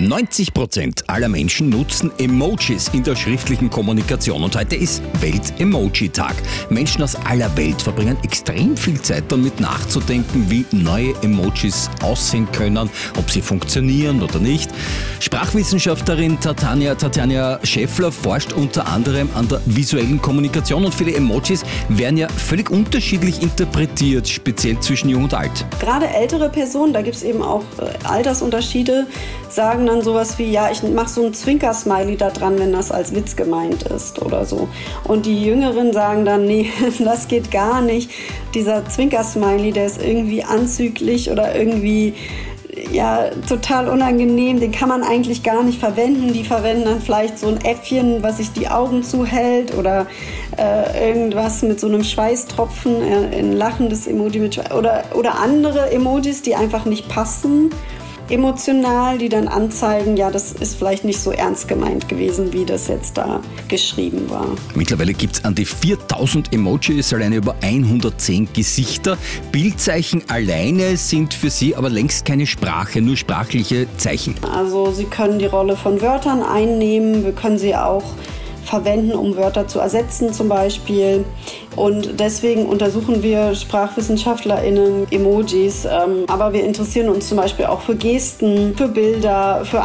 90% aller Menschen nutzen Emojis in der schriftlichen Kommunikation und heute ist Welt-Emoji-Tag. Menschen aus aller Welt verbringen extrem viel Zeit damit nachzudenken, wie neue Emojis aussehen können, ob sie funktionieren oder nicht. Sprachwissenschaftlerin Tatjana Schäffler forscht unter anderem an der visuellen Kommunikation und viele Emojis werden ja völlig unterschiedlich interpretiert, speziell zwischen Jung und Alt. Gerade ältere Personen, da gibt es eben auch Altersunterschiede, sagen dann sowas wie, ja, ich mache so ein Zwinker-Smiley da dran, wenn das als Witz gemeint ist oder so. Und die Jüngeren sagen dann, nee, das geht gar nicht. Dieser Zwinker-Smiley, der ist irgendwie anzüglich oder irgendwie total unangenehm, den kann man eigentlich gar nicht verwenden. Die verwenden dann vielleicht so ein Äffchen, was sich die Augen zuhält oder irgendwas mit so einem Schweißtropfen, ein lachendes Emoji mit oder andere Emojis, die einfach nicht passen, emotional, die dann anzeigen, ja, das ist vielleicht nicht so ernst gemeint gewesen, wie das jetzt da geschrieben war. Mittlerweile gibt es an die 4000 Emojis, alleine über 110 Gesichter. Bildzeichen alleine sind für Sie aber längst keine Sprache, nur sprachliche Zeichen. Also Sie können die Rolle von Wörtern einnehmen, wir können sie auch verwenden, um Wörter zu ersetzen zum Beispiel. Und deswegen untersuchen wir SprachwissenschaftlerInnen Emojis. Aber wir interessieren uns zum Beispiel auch für Gesten, für Bilder, für